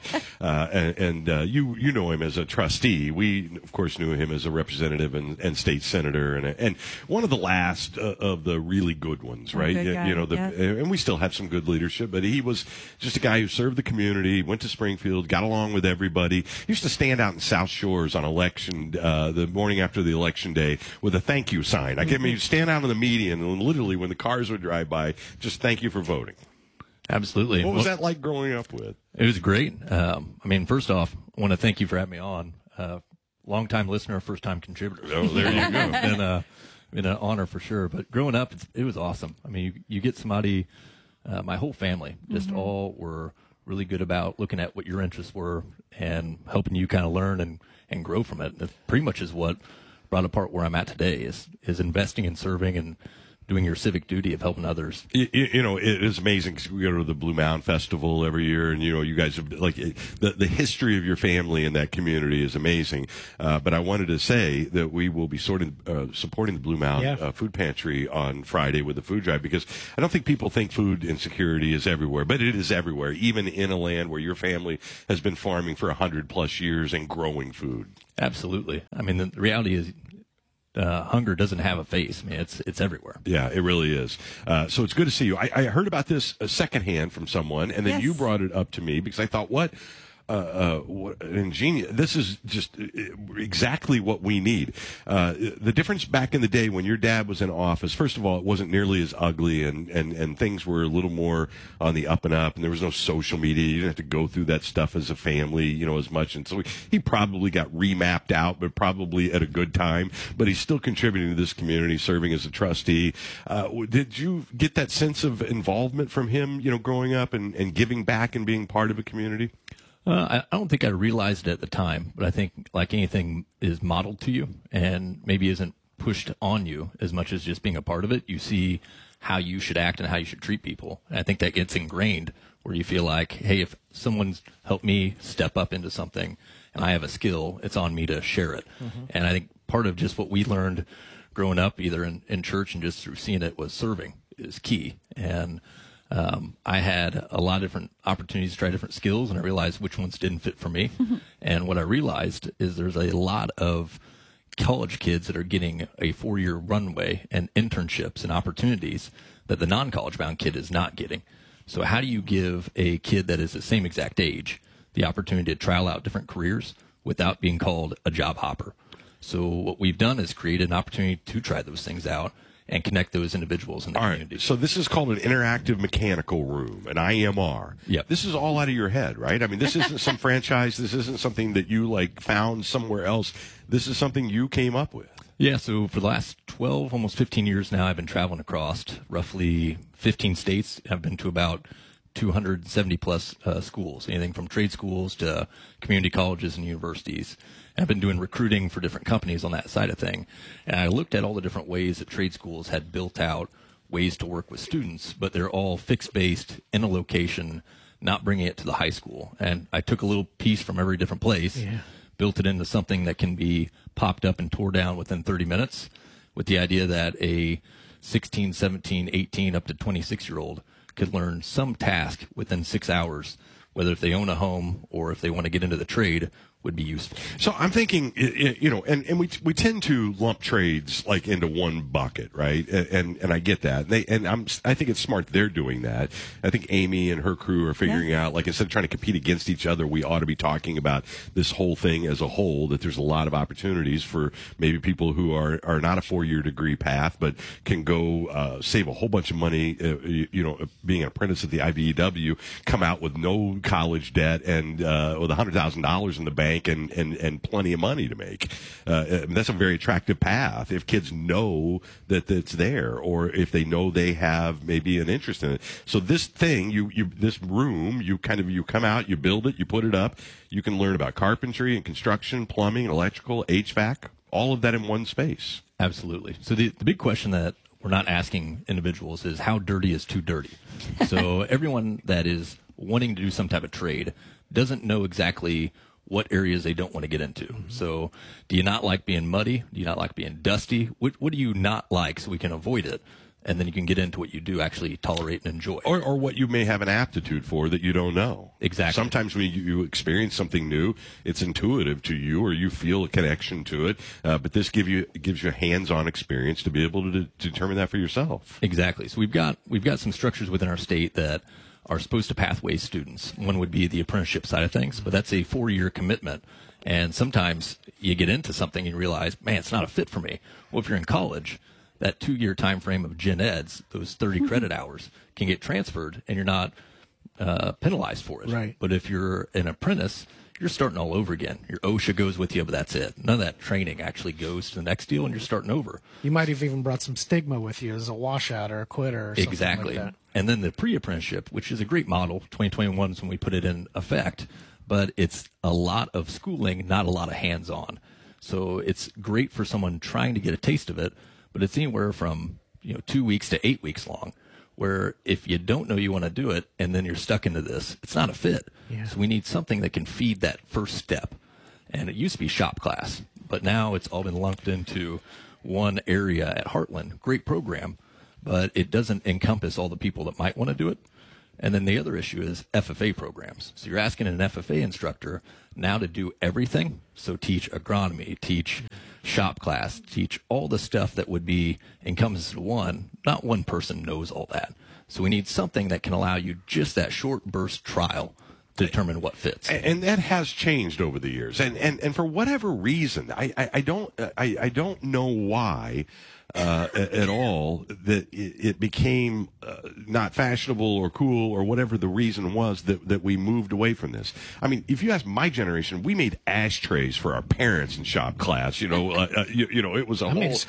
You know him as a trustee. We, of course, knew him as a representative and state senator, and one of the last of the really good ones, right?
Good guy,
and we still have some good leadership, but he was just a guy who served the community, went to Springfield, got along with everybody. He used to stand out in South Shores on election the morning after the election day with a thank you sign. You'd stand out on the median and literally when the cars would drive by, just thank you for voting.
Absolutely.
What was that like growing up with?
It was great. First off, I want to thank you for having me on. Long-time listener, first-time contributor.
Oh, there you go.
Been an honor for sure. But growing up, it was awesome. You get somebody, my whole family, just all were really good about looking at what your interests were and helping you kind of learn and grow from it. That pretty much is what brought apart where I'm at today is investing and serving and doing your civic duty of helping others.
It is amazing because we go to the Blue Mound Festival every year, and you guys have, the history of your family in that community is amazing. But I wanted to say that we will be supporting the Blue Mound Food Pantry on Friday with the food drive, because I don't think people think food insecurity is everywhere, but it is everywhere, even in a land where your family has been farming for 100+ years and growing food.
Absolutely. The reality is, hunger doesn't have a face. It's everywhere.
Yeah, it really is. So it's good to see you. I heard about this secondhand from someone, and then you brought it up to me because I thought, what an ingenious. This is just exactly what we need. The difference back in the day when your dad was in office, first of all, it wasn't nearly as ugly, and things were a little more on the up and up, and there was no social media. You didn't have to go through that stuff as a family, as much. And so he probably got remapped out, but probably at a good time. But he's still contributing to this community, serving as a trustee. Did you get that sense of involvement from him, growing up and giving back and being part of a community?
I don't think I realized it at the time, but I think like anything is modeled to you and maybe isn't pushed on you as much as just being a part of it. You see how you should act and how you should treat people. And I think that gets ingrained where you feel like, hey, if someone's helped me step up into something and I have a skill, it's on me to share it. And I think part of just what we learned growing up, either in church and just through seeing it, was serving is key. And I had a lot of different opportunities to try different skills, and I realized which ones didn't fit for me. And what I realized is there's a lot of college kids that are getting a 4-year runway and internships and opportunities that the non-college bound kid is not getting. So how do you give a kid that is the same exact age the opportunity to trial out different careers without being called a job hopper? So what we've done is created an opportunity to try those things out and connect those individuals in the community.
Right. So this is called an interactive mechanical room, an IMR.
Yep.
This is all out of your head, right? This isn't some franchise. This isn't something that you found somewhere else. This is something you came up with.
Yeah. So for the last 12, almost 15 years now, I've been traveling across roughly 15 states. I've been to about 270 plus schools, anything from trade schools to community colleges and universities. I've been doing recruiting for different companies on that side of thing. And I looked at all the different ways that trade schools had built out ways to work with students, but they're all fixed-based in a location, not bringing it to the high school. And I took a little piece from every different place, built it into something that can be popped up and tore down within 30 minutes with the idea that a 16, 17, 18, up to 26-year-old could learn some task within 6 hours, whether if they own a home or if they want to get into the trade, would be useful.
So I'm thinking, and we tend to lump trades into one bucket, right? And I get that. I think it's smart they're doing that. I think Amy and her crew are figuring out, instead of trying to compete against each other, we ought to be talking about this whole thing as a whole, that there's a lot of opportunities for maybe people who are not a 4-year degree path, but can go save a whole bunch of money, being an apprentice at the IBEW, come out with no college debt and with $100,000 in the bank and plenty of money to make. That's a very attractive path if kids know that it's there, or if they know they have maybe an interest in it. So this thing, this room, you come out, you build it, you put it up. You can learn about carpentry and construction, plumbing, electrical, HVAC, all of that in one space.
Absolutely. So the big question that we're not asking individuals is, how dirty is too dirty? So everyone that is wanting to do some type of trade doesn't know exactly what areas they don't want to get into. So do you not like being muddy? Do you not like being dusty? What do you not like so we can avoid it? And then you can get into what you do actually tolerate and enjoy.
Or what you may have an aptitude for that you don't know.
Exactly.
Sometimes when you experience something new, it's intuitive to you or you feel a connection to it. But this gives you hands-on experience to be able to determine that for yourself.
Exactly. So we've got some structures within our state that are supposed to pathway students. One would be the apprenticeship side of things, but that's a 4-year commitment. And sometimes you get into something and you realize, man, it's not a fit for me. Well, if you're in college, that 2-year time frame of gen eds, those 30 credit hours, can get transferred, and you're not penalized for it.
Right.
But if you're an apprentice, you're starting all over again. Your OSHA goes with you, but that's it. None of that training actually goes to the next deal, and you're starting over.
You might have even brought some stigma with you as a washout or a quitter or something
Exactly.
like that.
And then the pre-apprenticeship, which is a great model, 2021 is when we put it in effect, but it's a lot of schooling, not a lot of hands-on. So it's great for someone trying to get a taste of it, but it's anywhere from 2 weeks to 8 weeks long, where if you don't know you want to do it and then you're stuck into this, it's not a fit.
Yeah.
So we need something that can feed that first step. And it used to be shop class, but now it's all been lumped into one area at Heartland. Great program, but it doesn't encompass all the people that might want to do it. And then the other issue is FFA programs. So you're asking an FFA instructor now to do everything. So teach agronomy, teach shop class, teach all the stuff that would be encompassed to one. Not one person knows all that. So we need something that can allow you just that short burst trial to determine what fits.
And that has changed over the years. And for whatever reason, I don't know why at all that it became not fashionable or cool or whatever the reason was that we moved away from this. I mean, if you ask my generation, we made ashtrays for our parents in shop class. It was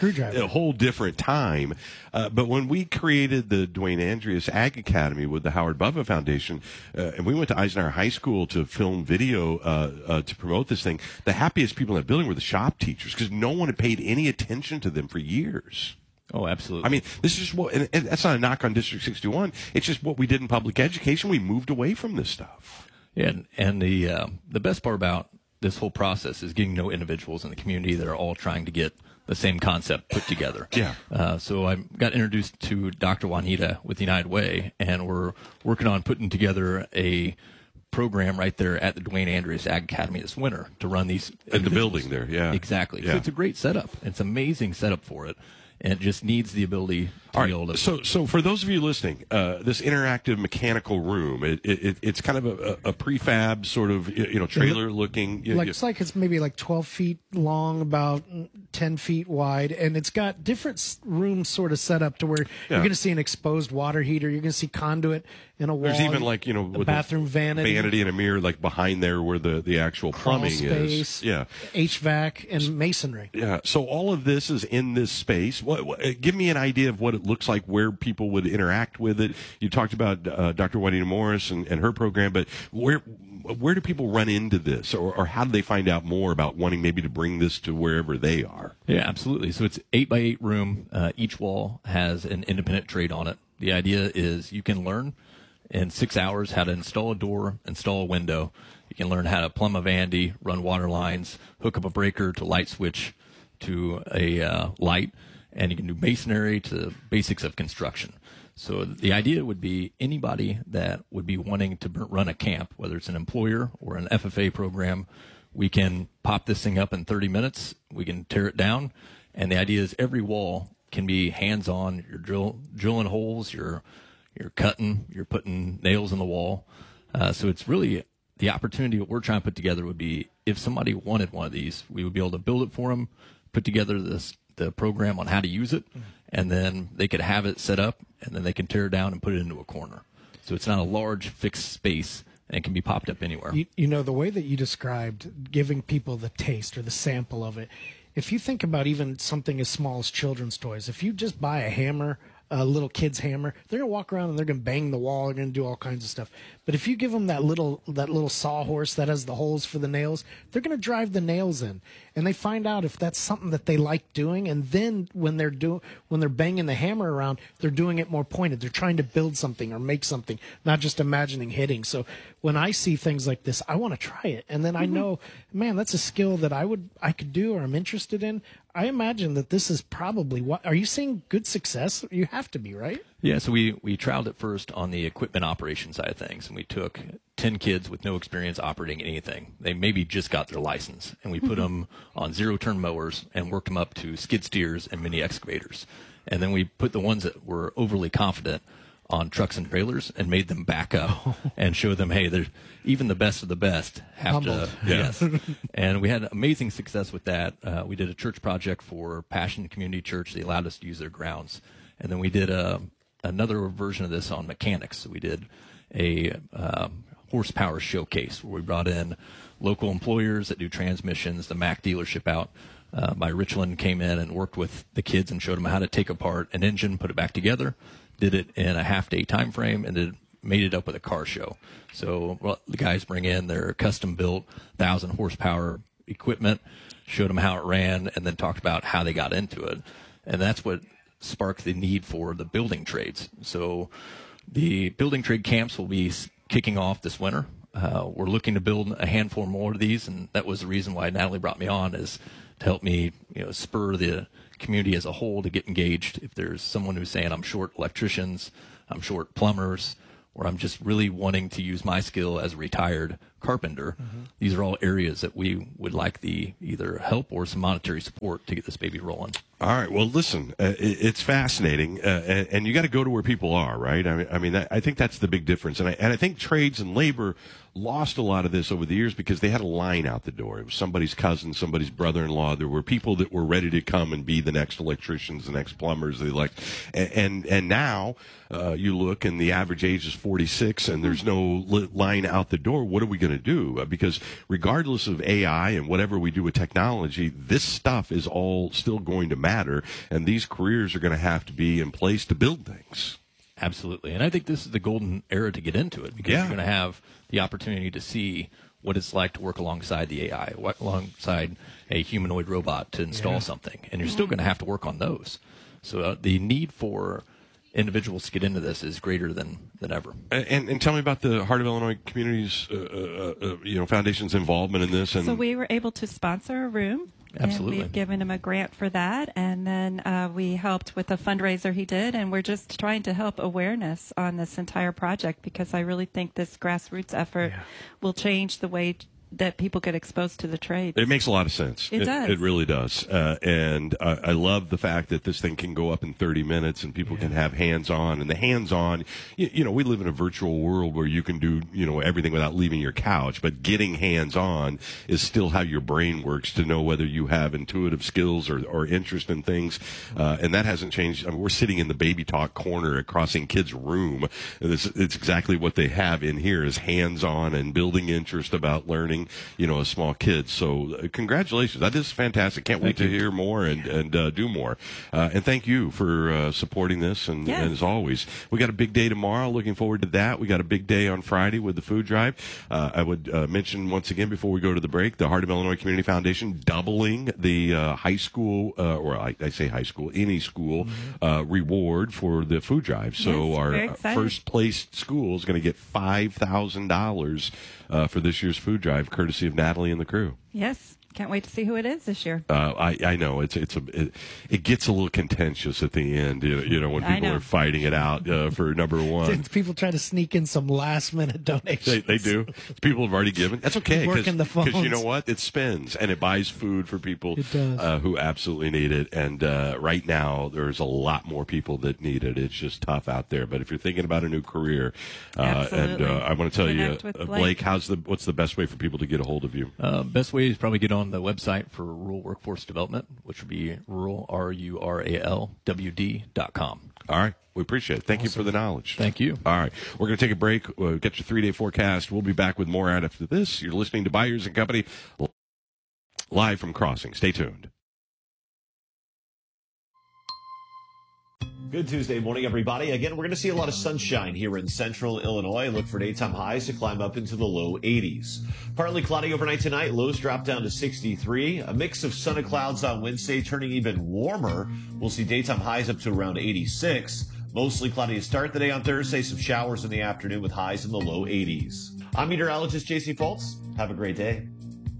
a whole different time. But when we created the Dwayne Andreas Ag Academy with the Howard Buffa Foundation, and we went to Eisenhower High School to film video to promote this thing, the happiest people in that building were the shop teachers because no one had paid any attention to them for years.
Oh, absolutely.
I mean, this is what, and that's not a knock on District 61. It's just what we did in public education. We moved away from this stuff.
Yeah, and the best part about this whole process is getting to know individuals in the community that are all trying to get the same concept put together.
Yeah.
So I got introduced to Dr. Juanita with United Way, and we're working on putting together a program right there at the Dwayne Andreas Ag Academy this winter to run these
in the building there. Yeah,
exactly.
Yeah.
So it's a great setup. It's an amazing setup for it, and it just needs the ability to be able to.
So for those of you listening, this interactive mechanical room, it's kind of a prefab sort of trailer looking.
It's like it's maybe like 12 feet long, about 10 feet wide, and it's got different rooms sort of set up to where you're going to see an exposed water heater, you're going to see conduit in a wall.
There's even like
a
with
bathroom vanity
and a mirror like behind there where the actual plumbing
space,
is. Yeah,
HVAC and masonry.
Yeah, so all of this is in this space. Give me an idea of what it looks like, where people would interact with it. You talked about Dr. Juanita Morris and her program, but where do people run into this, or how do they find out more about wanting maybe to bring this to wherever they are?
Yeah, absolutely. So it's 8x8 room. Each wall has an independent trade on it. The idea is you can learn in 6 hours how to install a door, install a window. You can learn how to plumb a vandy, run water lines, hook up a breaker to light switch to a light, and you can do masonry to basics of construction. So the idea would be anybody that would be wanting to run a camp, whether it's an employer or an FFA program, we can pop this thing up in 30 minutes. We can tear it down. And the idea is every wall can be hands-on. You're drilling holes, you're cutting, you're putting nails in the wall. So it's really the opportunity what we're trying to put together would be if somebody wanted one of these, we would be able to build it for them, put together the program on how to use it, and then they could have it set up, and then they can tear it down and put it into a corner. So it's not a large fixed space, and it can be popped up anywhere.
The way that you described giving people the taste or the sample of it, if you think about even something as small as children's toys, if you just buy a hammer, a little kid's hammer, they're going to walk around and they're going to bang the wall, they're going to do all kinds of stuff. But if you give them that little sawhorse that has the holes for the nails, they're going to drive the nails in, and they find out if that's something that they like doing. And then when they're banging the hammer around, they're doing it more pointed. They're trying to build something or make something, not just imagining hitting. So when I see things like this, I want to try it, and then I know, man, that's a skill that I could do or I'm interested in. I imagine that this is probably what. Are you seeing good success? You have to be, right?
Yeah, so we trialed it first on the equipment operation side of things, and we took 10 kids with no experience operating anything. They maybe just got their license, and we put them on zero-turn mowers and worked them up to skid steers and mini excavators. And then we put the ones that were overly confident on trucks and trailers and made them back up and show them, hey, even the best of the best have
Humbled.
to, yes. And we had amazing success with that. We did a church project for Passion Community Church. They allowed us to use their grounds. And then we did another version of this on mechanics. So we did a horsepower showcase where we brought in local employers that do transmissions. The Mack dealership out by Richland came in and worked with the kids and showed them how to take apart an engine, put it back together, did it in a half-day time frame, and made it up with a car show. So the guys bring in their custom-built 1,000-horsepower equipment, showed them how it ran, and then talked about how they got into it. And that's what sparked the need for the building trades. So the building trade camps will be kicking off this winter. We're looking to build a handful more of these, and that was the reason why Natalie brought me on, is to help me spur the community as a whole to get engaged. If there's someone who's saying, I'm short electricians, I'm short plumbers, or I'm just really wanting to use my skill as a retired carpenter, these are all areas that we would like the either help or some monetary support to get this baby rolling.
All right. Well, listen, it's fascinating, and you got to go to where people are, right? I mean, I think that's the big difference, and I think trades and labor lost a lot of this over the years because they had a line out the door. It was somebody's cousin, somebody's brother-in-law. There were people that were ready to come and be the next electricians, the next plumbers. They and now you look, and the average age is 46, and there's no line out the door. What are we going to do? Because regardless of AI and whatever we do with technology, this stuff is all still going to matter, and these careers are going to have to be in place to build things.
Absolutely. And I think this is the golden era to get into it, because you're going to have the opportunity to see what it's like to work alongside the AI, alongside a humanoid robot to install something. And you're still going to have to work on those. So the need for individuals to get into this is greater than ever.
And tell me about the Heart of Illinois Communities, Foundation's involvement in this. And
so we were able to sponsor a room.
Absolutely.
And we've given him a grant for that. And then we helped with a fundraiser he did. And we're just trying to help awareness on this entire project, because I really think this grassroots effort will change the way that people get exposed to the trade.
It makes a lot of sense.
It does.
It really does. And I love the fact that this thing can go up in 30 minutes and people can have hands-on. And the hands-on, we live in a virtual world where you can do, everything without leaving your couch. But getting hands-on is still how your brain works, to know whether you have intuitive skills or interest in things. And that hasn't changed. I mean, we're sitting in the Baby Talk corner at Crossing Kids' room. It's exactly what they have in here, is hands-on and building interest about learning, a small kid. So congratulations. That is fantastic. Can't wait to hear more and do more. And thank you for supporting this. And as always, we got a big day tomorrow. Looking forward to that. We got a big day on Friday with the food drive. I would mention once again before we go to the break, the Heart of Illinois Community Foundation doubling the high school, or I say high school, any school, reward for the food drive. So our first place school is going to get $5,000 for this year's food drive, courtesy of Natalie and the crew.
Yes. Can't wait to see who it is this year.
I know it gets a little contentious at the end, when people are fighting it out for number one.
People try to sneak in some last minute donations.
They do. People have already given. That's okay,
because
you know what? It spends and it buys food for people who absolutely need it. And right now, there's a lot more people that need it. It's just tough out there. But if you're thinking about a new career, and I want to tell you, Blake, what's the best way for people to get a hold of you?
Best way is probably get on the website for Rural Workforce Development, which would be rural, RURALWD.com.
All right. We appreciate it. Thank you for the knowledge.
Thank you.
All right. We're going to take a break. We'll get your 3-day forecast. We'll be back with more out after this. You're listening to Byers and Company live from Crossing. Stay tuned.
Good Tuesday morning, everybody. Again, we're going to see a lot of sunshine here in central Illinois. Look for daytime highs to climb up into the low 80s. Partly cloudy overnight tonight. Lows drop down to 63. A mix of sun and clouds on Wednesday, turning even warmer. We'll see daytime highs up to around 86. Mostly cloudy to start the day on Thursday. Some showers in the afternoon with highs in the low 80s. I'm meteorologist J.C. Fultz. Have a great day.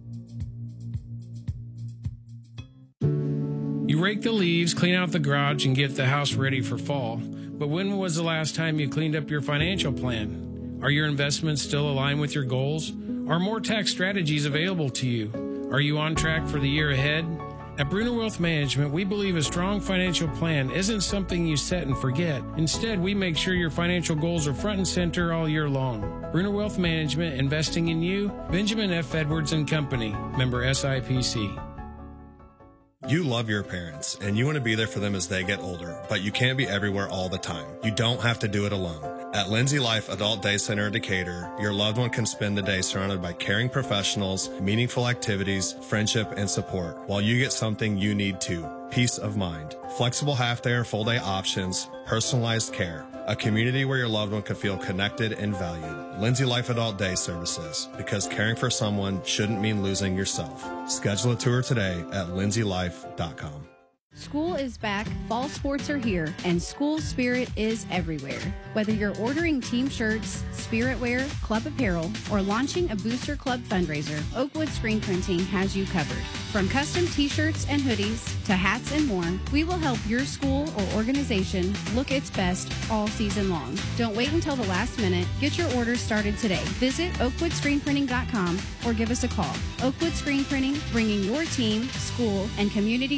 You rake the leaves, clean out the garage, and get the house ready for fall. But when was the last time you cleaned up your financial plan? Are your investments still aligned with your goals? Are more tax strategies available to you? Are you on track for the year ahead? At Bruner Wealth Management, we believe a strong financial plan isn't something you set and forget. Instead, we make sure your financial goals are front and center all year long. Bruner Wealth Management, investing in you. Benjamin F. Edwards and Company, member SIPC.
You love your parents, and you want to be there for them as they get older, but you can't be everywhere all the time. You don't have to do it alone. At Lindsay Life Adult Day Center in Decatur, your loved one can spend the day surrounded by caring professionals, meaningful activities, friendship, and support, while you get something you need too, peace of mind. Flexible half-day or full-day options, personalized care. A community where your loved one can feel connected and valued. Lindsay Life Adult Day Services, because caring for someone shouldn't mean losing yourself. Schedule a tour today at lindsaylife.com.
School is back, fall sports are here, and school spirit is everywhere. Whether you're ordering team shirts, spirit wear, club apparel, or launching a Booster Club fundraiser, Oakwood Screen Printing has you covered. From custom t-shirts and hoodies to hats and more, we will help your school or organization look its best all season long. Don't wait until the last minute. Get your orders started today. Visit oakwoodscreenprinting.com or give us a call. Oakwood Screen Printing, bringing your team, school, and community